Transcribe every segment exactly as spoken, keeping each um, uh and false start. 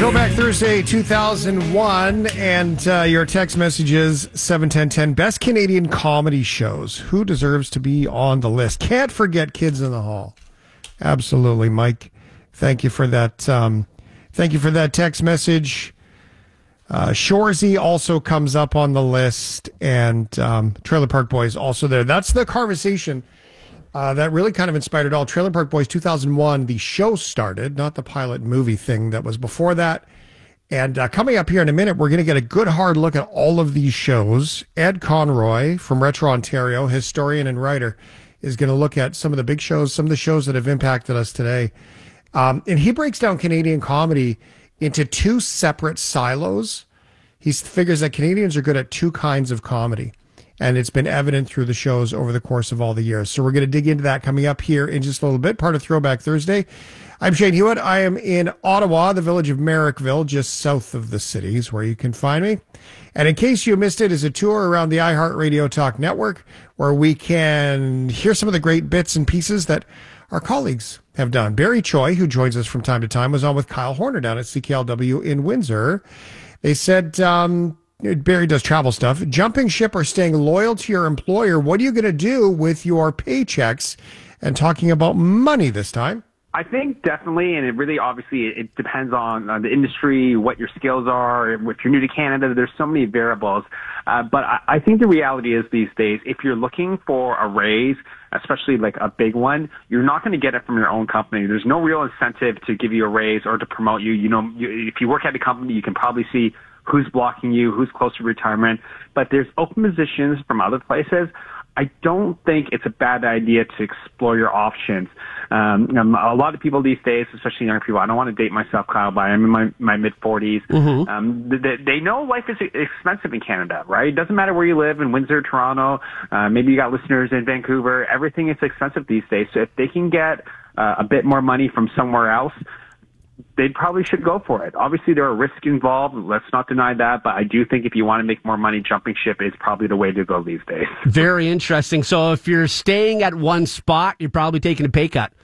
Throwback Thursday two thousand one, and uh, your text messages seven ten ten. Best Canadian comedy shows. Who deserves to be on the list? Can't forget Kids in the Hall. Absolutely, Mike. Thank you for that. Um, thank you for that text message. Uh, Shoresy also comes up on the list, and um, Trailer Park Boys also there. That's the conversation uh, that really kind of inspired it all. Trailer Park Boys two thousand one, the show started, not the pilot movie thing that was before that. And uh, coming up here in a minute, we're going to get a good hard look at all of these shows. Ed Conroy from Retro Ontario, historian and writer, is going to look at some of the big shows, some of the shows that have impacted us today. Um, and he breaks down Canadian comedy into two separate silos. He figures that Canadians are good at two kinds of comedy, and it's been evident through the shows over the course of all the years. So we're going to dig into that coming up here in just a little bit, part of Throwback Thursday. I'm Shane Hewitt. I am in Ottawa, the village of Merrickville, just south of the city is where you can find me. And in case you missed it, is a tour around the iHeartRadio Talk Network, where we can hear some of the great bits and pieces that our colleagues have done. Barry Choi, who joins us from time to time, was on with Kyle Horner down at C K L W in Windsor. They said, um, Barry does travel stuff. Jumping ship or staying loyal to your employer. What are you going to do with your paychecks? And talking about money this time. I think definitely, and it really obviously it depends on, on the industry, what your skills are. If you're new to Canada, there's so many variables. Uh, but I, I think the reality is these days, if you're looking for a raise, especially like a big one, you're not going to get it from your own company. There's no real incentive to give you a raise or to promote you. You know, you, if you work at a company, you can probably see who's blocking you, who's close to retirement. But there's open positions from other places. I don't think it's a bad idea to explore your options. Um, um, a lot of people these days, especially younger people, I don't want to date myself, Kyle, but I'm in my, my mid-forties. Mm-hmm. Um, they, they know life is expensive in Canada, right? It doesn't matter where you live, in Windsor, Toronto, uh, maybe you got listeners in Vancouver. Everything is expensive these days. So if they can get uh, a bit more money from somewhere else, they probably should go for it. Obviously, there are risks involved. Let's not deny that. But I do think if you want to make more money, jumping ship is probably the way to go these days. Very interesting. So if you're staying at one spot, you're probably taking a pay cut.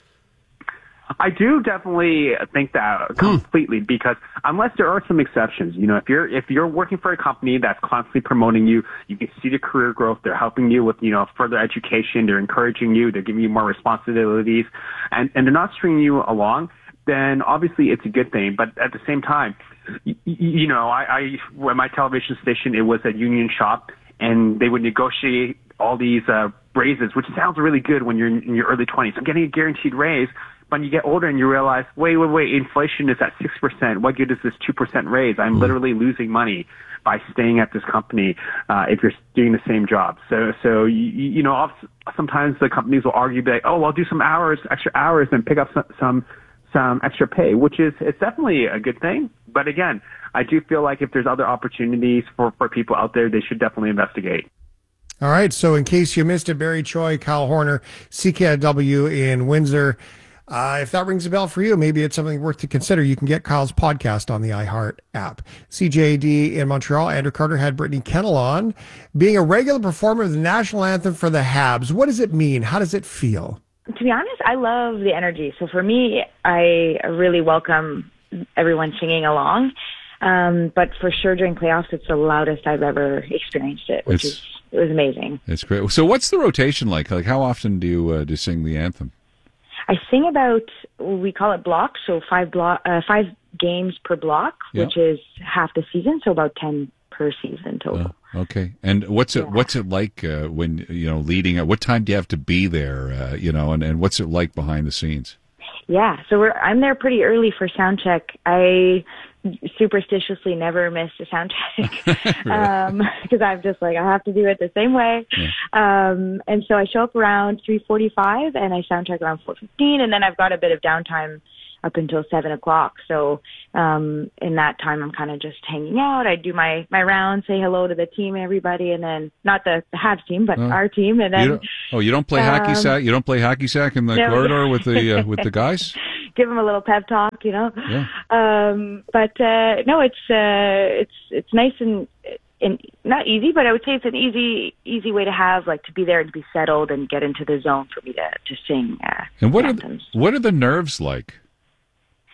I do definitely think that completely, hmm. because unless there are some exceptions, you know, if you're if you're working for a company that's constantly promoting you, you can see the career growth. They're helping you with, you know, further education. They're encouraging you. They're giving you more responsibilities, and and they're not stringing you along. Then obviously it's a good thing. But at the same time, you, you know, I, I when my television station, it was a union shop, and they would negotiate all these uh, raises, which sounds really good when you're in your early twenties. I'm getting a guaranteed raise. When you get older and you realize, wait, wait, wait, inflation is at six percent. What good is this two percent raise? I'm mm. literally losing money by staying at this company uh, if you're doing the same job. So, so you, you know, sometimes the companies will argue that, oh, I'll do some hours, extra hours, and pick up some, some some extra pay, which is it's definitely a good thing. But again, I do feel like if there's other opportunities for, for people out there, they should definitely investigate. All right. So in case you missed it, Barry Choi, Kyle Horner, C K L W in Windsor. Uh, if that rings a bell for you, maybe it's something worth to consider. You can get Kyle's podcast on the iHeart app. C J D in Montreal, Andrew Carter had Brittany Kennel on. Being a regular performer of the national anthem for the Habs, what does it mean? How does it feel? To be honest, I love the energy. So for me, I really welcome everyone singing along. Um, but for sure, during playoffs, it's the loudest I've ever experienced it, which it's, is it was amazing. It's great. So what's the rotation like? Like how often do you uh, do you sing the anthem? I sing about, we call it blocks, so five block, uh, five games per block, yeah. which is half the season, so about ten per season total. Uh, okay. And what's it yeah. what's it like uh, when, you know, leading, what time do you have to be there, uh, you know, and, and what's it like behind the scenes? Yeah, so we're I'm there pretty early for sound check. I superstitiously never miss a sound check because um, I'm just like, I have to do it the same way. Yeah. Um, and so I show up around three forty-five and I sound check around four fifteen, and then I've got a bit of downtime up until seven o'clock. So um, in that time, I'm kind of just hanging out. I do my, my rounds, say hello to the team, everybody, and then not the, the Habs team, but uh, our team. And then you oh, you don't play um, hacky sack? You don't play hacky sack in the no, corridor with the uh, with the guys? Give them a little pep talk, you know. Yeah. Um, but uh, no, it's uh, it's it's nice and. And not easy, but I would say it's an easy, easy way to have, like, to be there and to be settled and get into the zone for me to, to sing. Uh, and what anthems. are the, what are the nerves like?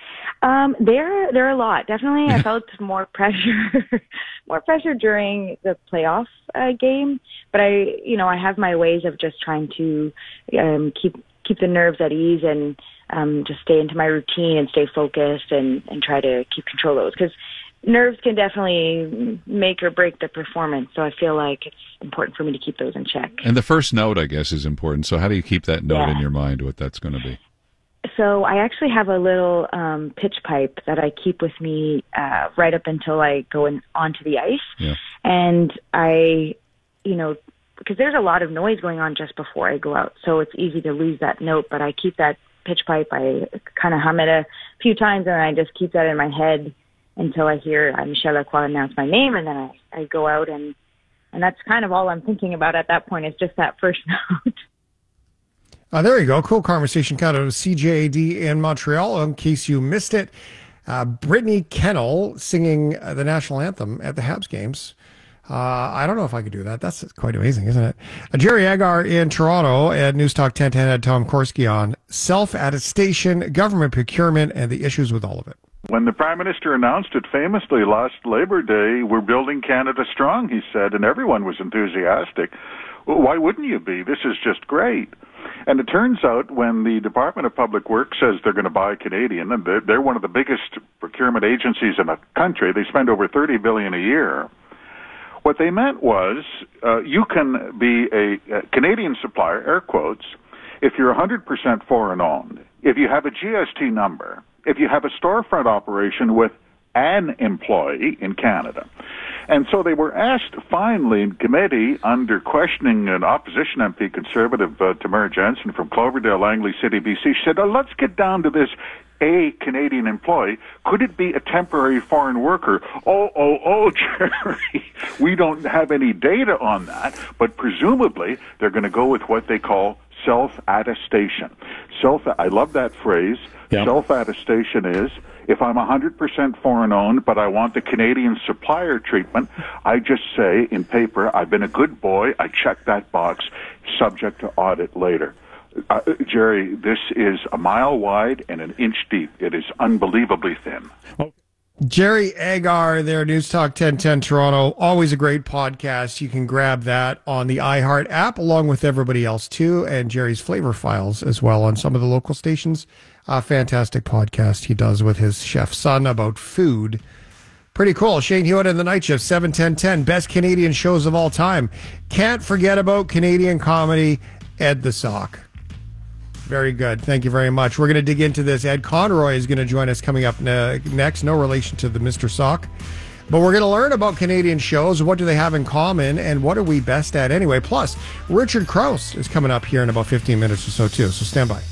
Um, there, there are a lot. Definitely, I felt more pressure, more pressure during the playoff uh, game. But I, you know, I have my ways of just trying to um, keep keep the nerves at ease and um, just stay into my routine and stay focused and, and try to keep control of those, because nerves can definitely make or break the performance. So I feel like it's important for me to keep those in check. And the first note, I guess, is important. So how do you keep that note Yeah. in your mind, what that's going to be? So I actually have a little um, pitch pipe that I keep with me uh, right up until I go in, onto the ice. Yeah. And I, you know, because there's a lot of noise going on just before I go out, so it's easy to lose that note. But I keep that pitch pipe. I kind of hum it a few times, and I just keep that in my head until I hear uh, Michel Lacroix announce my name, and then I, I go out, and, and that's kind of all I'm thinking about at that point is just that first note. Uh, there you go. Cool conversation kind of C J A D in Montreal. In case you missed it, uh, Brittany Kennel singing uh, the national anthem at the Habs games. Uh, I don't know if I could do that. That's quite amazing, isn't it? Uh, Jerry Agar in Toronto at News Talk ten ten had Tom Korski on self-attestation, government procurement, and the issues with all of it. When the Prime Minister announced it famously last Labor Day, we're building Canada strong, he said, and everyone was enthusiastic. Well, why wouldn't you be? This is just great. And it turns out when the Department of Public Works says they're going to buy Canadian, and they're, they're one of the biggest procurement agencies in the country, they spend over thirty billion dollars a year. What they meant was uh, you can be a, a Canadian supplier, air quotes, if you're one hundred percent foreign owned, if you have a G S T number, if you have a storefront operation with an employee in Canada. And so they were asked finally in committee under questioning an opposition M P, Conservative uh, Tamara Jensen from Cloverdale, Langley City, B C. She said, oh, let's get down to this. A Canadian employee, could it be a temporary foreign worker? Oh, oh, oh, Jerry, we don't have any data on that, but presumably they're going to go with what they call self-attestation. Self, I love that phrase. Yeah. Self-attestation is, if I'm one hundred percent foreign-owned, but I want the Canadian supplier treatment, I just say in paper, I've been a good boy, I check that box, subject to audit later. Uh, Jerry, this is a mile wide and an inch deep. It is unbelievably thin. Jerry Agar there, News Talk ten ten Toronto. Always a great podcast. You can grab that on the iHeart app along with everybody else too, and Jerry's Flavor Files as well on some of the local stations. A fantastic podcast he does with his chef son about food. Pretty cool. Shane Hewitt and the Night Shift, seven ten ten. Best Canadian shows of all time. Can't forget about Canadian comedy, Ed the Sock. Very good. Thank you very much. We're going to dig into this. Ed Conroy is going to join us coming up ne- next. No relation to the Mister Sock. But we're going to learn about Canadian shows. What do they have in common? And what are we best at anyway? Plus, Richard Krause is coming up here in about fifteen minutes or so, too. So stand by.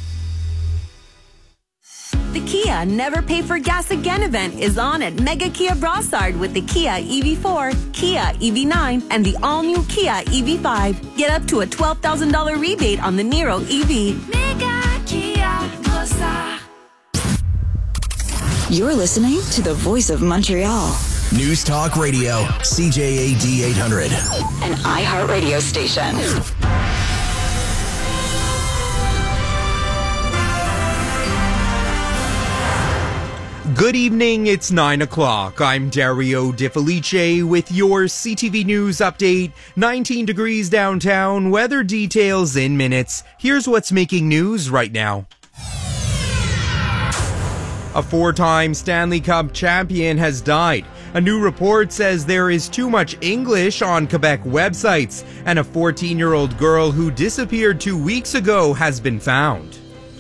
The Kia Never Pay for Gas Again event is on at Mega Kia Brossard with the Kia E V four, Kia E V nine, and the all-new Kia E V five. Get up to a twelve thousand dollars rebate on the Niro E V. Mega Kia Brossard. You're listening to the Voice of Montreal. News Talk Radio, C J A D eight hundred. An iHeart radio station. Good evening, it's nine o'clock. I'm Dario De Felice with your C T V News update. nineteen degrees downtown, weather details in minutes. Here's what's making news right now. A four-time Stanley Cup champion has died. A new report says there is too much English on Quebec websites, and a fourteen-year-old girl who disappeared two weeks ago has been found.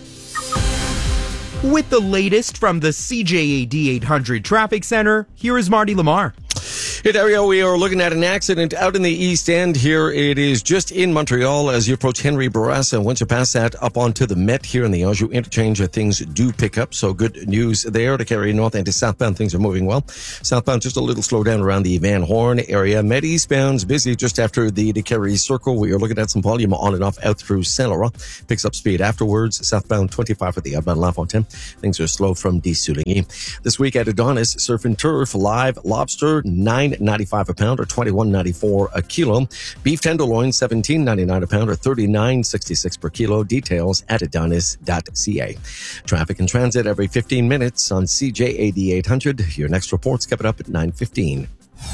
With the latest from the C J A D eight hundred Traffic Center, here is Marty Lamar. Hey, Dario, we are looking at an accident out in the East End here. It is just in Montreal as you approach Henry Bourassa. Once you pass that up onto the Met here in the Anjou interchange, things do pick up. So good news there to carry north and to southbound. Things are moving well. Southbound, just a little slowdown around the Van Horn area. Met eastbound's busy just after the DeCarry Circle. We are looking at some volume on and off out through Saint Laurent. Picks up speed afterwards. Southbound twenty-five for the outbound La Fontaine. Things are slow from De Souligny. This week at Adonis, Surf and Turf, live lobster, nine nine ninety-five a pound or twenty-one ninety-four a kilo. Beef tenderloin, seventeen ninety-nine a pound or thirty-nine sixty-six per kilo. Details at adonis dot c a. Traffic and transit every fifteen minutes on C J A D eight hundred. Your next report's coming up at nine fifteen.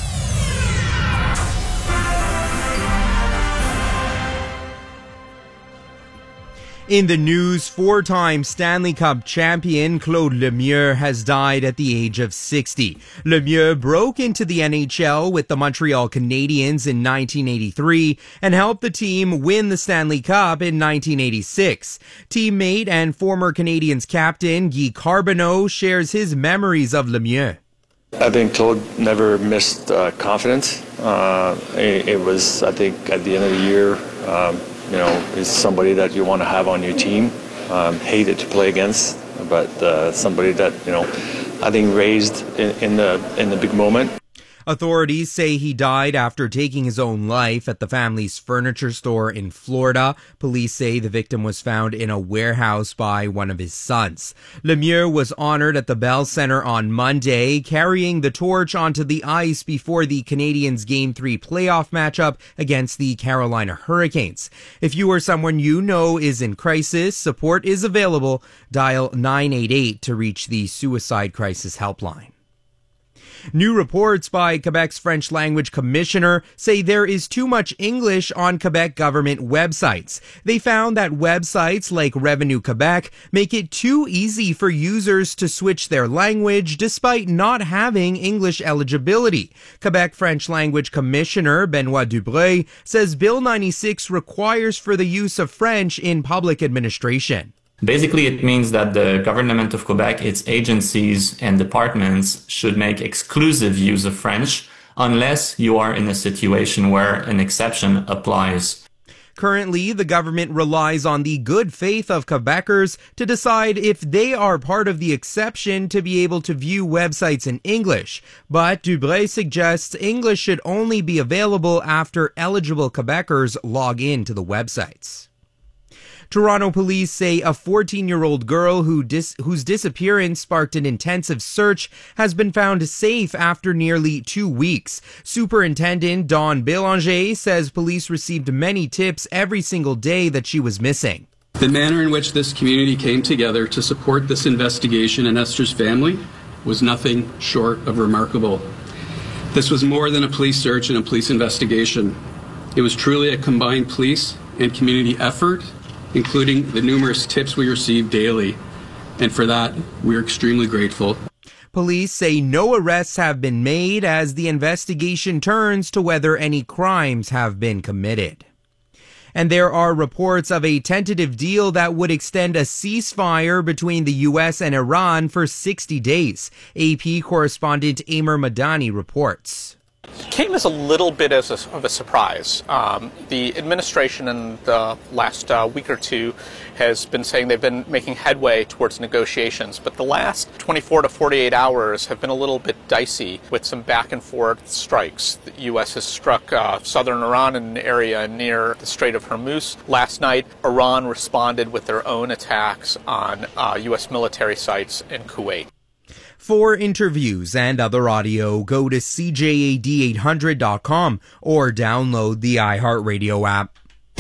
In the news, four-time Stanley Cup champion Claude Lemieux has died at the age of sixty. Lemieux broke into the N H L with the Montreal Canadiens in nineteen eighty-three and helped the team win the Stanley Cup in nineteen eighty-six. Teammate and former Canadiens captain Guy Carbonneau shares his memories of Lemieux. I think Claude never missed uh, confidence. Uh, it, it was, I think, at the end of the year, um, you know, is somebody that you want to have on your team. Um, hated to play against, but uh, somebody that, you know, I think raised in, in the in the big moment. Authorities say he died after taking his own life at the family's furniture store in Florida. Police say the victim was found in a warehouse by one of his sons. Lemieux was honored at the Bell Center on Monday, carrying the torch onto the ice before the Canadiens' Game three playoff matchup against the Carolina Hurricanes. If you or someone you know is in crisis, support is available. Dial nine eight eight to reach the Suicide Crisis Helpline. New reports by Quebec's French language commissioner say there is too much English on Quebec government websites. They found that websites like Revenu Quebec make it too easy for users to switch their language despite not having English eligibility. Quebec French language commissioner Benoit Dubreuil says Bill ninety-six requires for the use of French in public administration. Basically, it means that the government of Quebec, its agencies and departments should make exclusive use of French unless you are in a situation where an exception applies. Currently, the government relies on the good faith of Quebecers to decide if they are part of the exception to be able to view websites in English. But Dubreuil suggests English should only be available after eligible Quebecers log in to the websites. Toronto police say a fourteen-year-old girl who dis- whose disappearance sparked an intensive search has been found safe after nearly two weeks. Superintendent Dawn Bélanger says police received many tips every single day that she was missing. The manner in which this community came together to support this investigation and Esther's family was nothing short of remarkable. This was more than a police search and a police investigation. It was truly a combined police and community effort, including the numerous tips we receive daily. And for that, we're extremely grateful. Police say no arrests have been made as the investigation turns to whether any crimes have been committed. And there are reports of a tentative deal that would extend a ceasefire between the U S and Iran for sixty days. A P correspondent Amer Madani reports. Came as a little bit as a, of a surprise. Um, the administration in the last uh, week or two has been saying they've been making headway towards negotiations, but the last twenty-four to forty-eight hours have been a little bit dicey with some back and forth strikes. The U S has struck uh, southern Iran in an area near the Strait of Hormuz. Last night, Iran responded with their own attacks on uh, U S military sites in Kuwait. For interviews and other audio, go to C J A D eight hundred dot com or download the iHeartRadio app.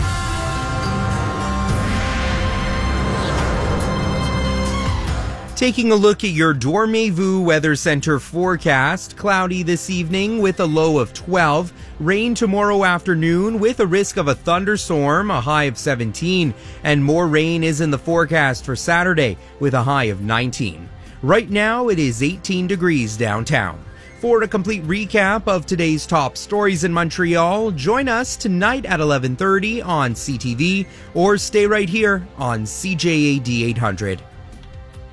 Taking a look at your Dormez-vous Weather Center forecast, cloudy this evening with a low of twelve, rain tomorrow afternoon with a risk of a thunderstorm, a high of seventeen, and more rain is in the forecast for Saturday with a high of nineteen. Right now, it is eighteen degrees downtown. For a complete recap of today's top stories in Montreal, join us tonight at eleven thirty on C T V or stay right here on C J A D eight hundred.